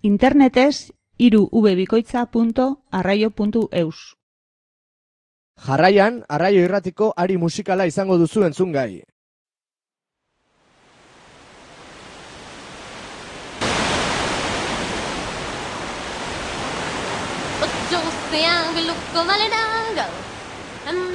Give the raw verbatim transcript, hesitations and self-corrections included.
internetez hiru v bikoitza puntu arraio puntu eus. Jarraian, Arraio Irratiko ari musikala izango duzu entzungai. Ocho ozean biluko balera gau.